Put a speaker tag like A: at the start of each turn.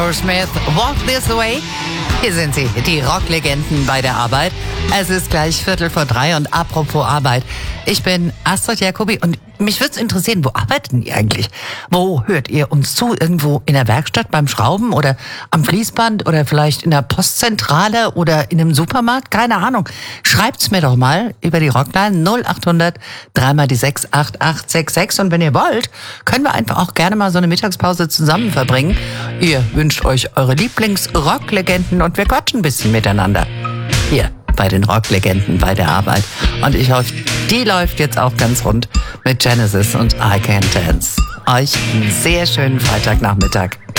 A: Aerosmith, Walk This Way. Hier sind sie, die Rocklegenden bei der Arbeit. Es ist gleich 2:45 und apropos Arbeit. Ich bin Astrid Jacobi und mich würde es interessieren, wo arbeiten ihr eigentlich? Wo hört ihr uns zu? Irgendwo in der Werkstatt beim Schrauben oder am Fließband oder vielleicht in der Postzentrale oder in einem Supermarkt? Keine Ahnung. Schreibt's mir doch mal über die Rockline 0800 3x6 8866 und wenn ihr wollt, können wir einfach auch gerne mal so eine Mittagspause zusammen verbringen. Ihr wünscht euch eure Lieblings-Rocklegenden und wir quatschen ein bisschen miteinander. Hier bei den Rocklegenden bei der Arbeit. Und ich hoffe, die läuft jetzt auch ganz rund mit Genesis und I Can't Dance. Euch einen sehr schönen Freitagnachmittag.